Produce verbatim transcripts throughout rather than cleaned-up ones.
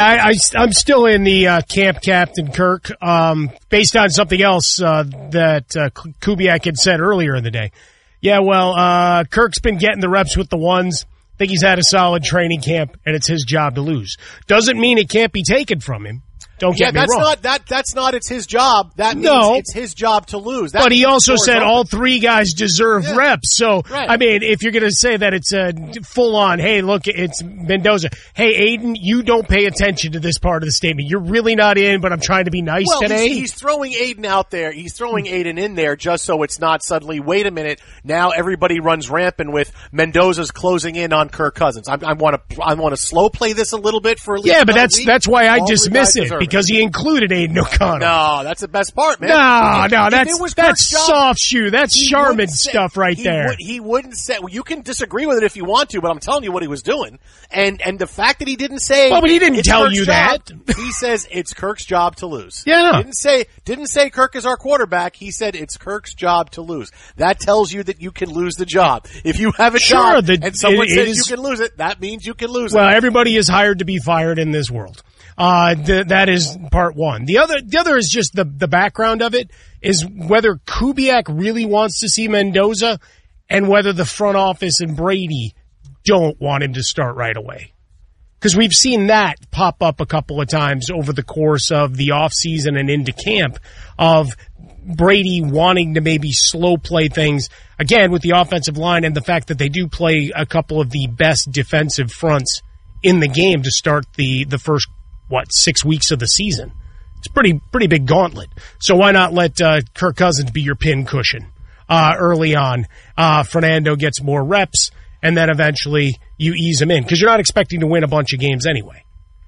I, I, I'm still in the uh, camp Captain Kirk, um, based on something else uh, that uh, Kubiak had said earlier in the day. Yeah, well, uh, Kirk's been getting the reps with the ones. I think he's had a solid training camp, and it's his job to lose. Doesn't mean it can't be taken from him. Don't yeah, get me that's wrong. Not, that, that's not it's his job. That means no. it's his job to lose. That but he also said open. all three guys deserve yeah. reps. So, right. I mean, if you're going to say that it's a full-on, hey, look, it's Mendoza. Hey, Aiden, you don't pay attention to this part of the statement. You're really not in, but I'm trying to be nice well, today. He's, he's throwing Aiden out there. He's throwing Aiden in there just so it's not suddenly, wait a minute, now everybody runs rampant with Mendoza's closing in on Kirk Cousins. I, I want to I want to slow play this a little bit for at least Yeah, but that's week. that's why I all dismiss it, because it. he included Aiden O'Connell. No, that's the best part, man. No, if, no, if that's that's job, soft shoe. That's Charmin stuff right he there. Would, he wouldn't say. Well, you can disagree with it if you want to, but I'm telling you what he was doing, and and the fact that he didn't say. Well, but he didn't tell Kirk's you job, that. He says it's Kirk's job to lose. Yeah, didn't say didn't say Kirk is our quarterback. He said it's Kirk's job to lose. That tells you that you can lose the job if you have a sure, job the, and someone it, says it is, you can lose it. That means you can lose well, it. Well, everybody is hired to be fired in this world. Uh, th- that is part one. The other, the other is just the, the background of it is whether Kubiak really wants to see Mendoza and whether the front office and Brady don't want him to start right away. Because we've seen that pop up a couple of times over the course of the offseason and into camp of Brady wanting to maybe slow play things, again, with the offensive line and the fact that they do play a couple of the best defensive fronts in the game to start the, the first what, six weeks of the season. It's a pretty, pretty big gauntlet. So why not let uh, Kirk Cousins be your pin cushion uh, early on? Uh, Fernando gets more reps, and then eventually you ease him in because you're not expecting to win a bunch of games anyway.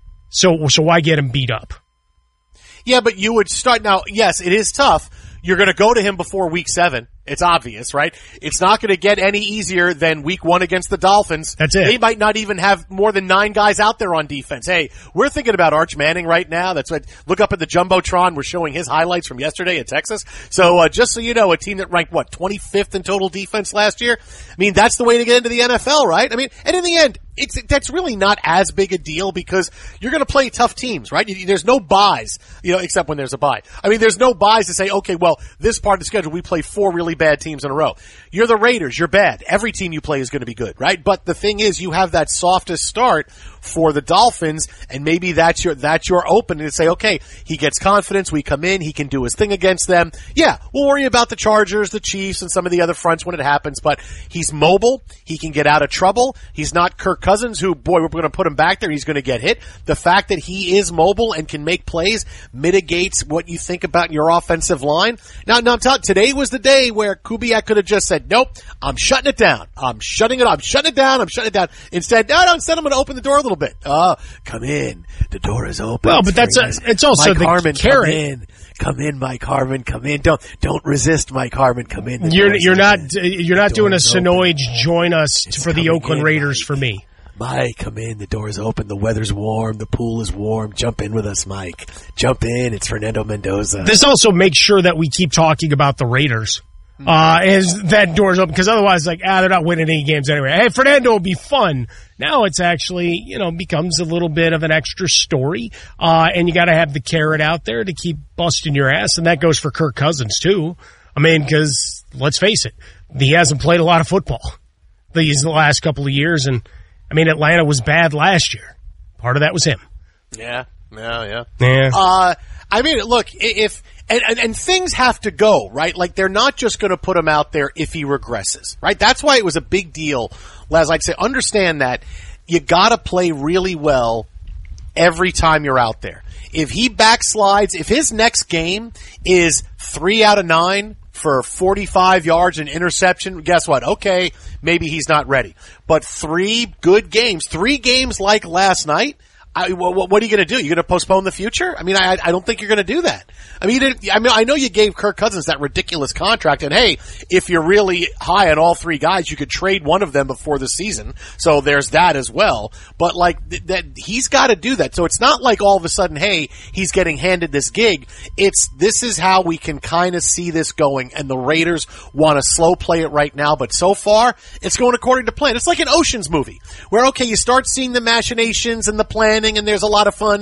So, so why get him beat up? Yeah, but you would start now. Yes, it is tough. You're going to go to him before week seven. It's obvious, right? It's not going to get any easier than week one against the Dolphins. That's it. They might not even have more than nine guys out there on defense. Hey, we're thinking about Arch Manning right now. That's what, look up at the Jumbotron. We're showing his highlights from yesterday at Texas. So, uh, just so you know, a team that ranked, what, twenty-fifth in total defense last year? I mean, that's the way to get into the N F L, right? I mean, and in the end, it's, that's really not as big a deal because you're going to play tough teams, right? There's no buys, you know, except when there's a bye. I mean, there's no buys to say, okay, well, this part of the schedule, we play four really bad teams in a row. You're the Raiders. You're bad. Every team you play is going to be good, right? But the thing is, you have that softest start for the Dolphins, and maybe that's your that's your opening to say, okay, he gets confidence. We come in. He can do his thing against them. Yeah, we'll worry about the Chargers, the Chiefs, and some of the other fronts when it happens. But he's mobile. He can get out of trouble. He's not Kirk Cousins, who, boy, we're going to put him back there. He's going to get hit. The fact that he is mobile and can make plays mitigates what you think about your offensive line. Now, now I'm telling, today was the day where Kubiak could have just said, nope, I'm shutting it down. I'm shutting it. I'm shutting it down. I'm shutting it down. Instead, no, no, instead I'm going to open the door a little bit. Oh, come in. The door is open. Well, it's but that's a, nice. it's also Mike the Harmon, carrot. Come in. Come in, Mike Harmon. Come in. Don't don't resist, Mike Harmon. Come in. The You're you're not open. you're not The doing a Sonoid join us It's for the Oakland in, Raiders Mike. for me. Mike, come in. The door's open. The weather's warm. The pool is warm. Jump in with us, Mike. Jump in. It's Fernando Mendoza. This also makes sure that we keep talking about the Raiders. Uh, as that door's open, because otherwise, like, ah, they're not winning any games anyway. Hey, Fernando will be fun. Now it's actually, you know, becomes a little bit of an extra story. Uh, and you gotta have the carrot out there to keep busting your ass. And that goes for Kirk Cousins too. I mean, cause let's face it, he hasn't played a lot of football these last couple of years. And I mean, Atlanta was bad last year. Part of that was him. Yeah. Yeah. Yeah. Yeah. Uh, I mean, look, if, and, and, and things have to go, right? Like, they're not just going to put him out there if he regresses, right? That's why it was a big deal. As I say, understand that you got to play really well every time you're out there. If he backslides, if his next game is three out of nine for forty-five yards and interception, guess what? Okay, maybe he's not ready. But three good games, three games like last night, I, what, what are you going to do? You're going to postpone the future? I mean, I, I don't think you're going to do that. I mean, you didn't, I mean, I know you gave Kirk Cousins that ridiculous contract, and hey, if you're really high on all three guys, you could trade one of them before the season. So there's that as well. But like th- that, he's got to do that. So it's not like all of a sudden, hey, he's getting handed this gig. It's this is how we can kind of see this going, and the Raiders want to slow play it right now. But so far, it's going according to plan. It's like an Ocean's movie, where okay, you start seeing the machinations and the planning, and there's a lot of fun.